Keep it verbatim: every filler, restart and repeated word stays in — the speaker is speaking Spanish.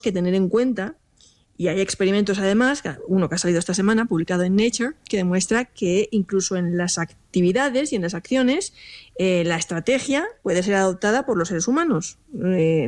que tener en cuenta, y hay experimentos además, uno que ha salido esta semana, publicado en Nature, que demuestra que incluso en las actividades y en las acciones, eh, la estrategia puede ser adoptada por los seres humanos. Eh,